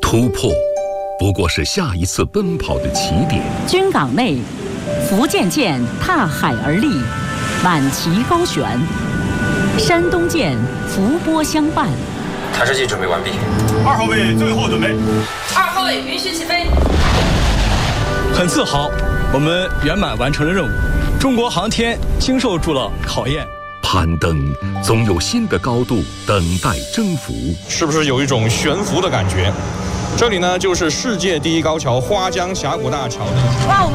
突破不过是下一次奔跑的起点。 军港内，福建舰踏海而立，满旗高悬；山东舰伏波相伴。 探视器准备完毕。 2号位最后准备。 2号位允许起飞。 很自豪，我们圆满完成了任务。中国航天经受住了考验。 攀登总有新的高度等待征服， 是不是有一种悬浮的感觉？这里呢，就是世界第一高桥花江峡谷大桥的。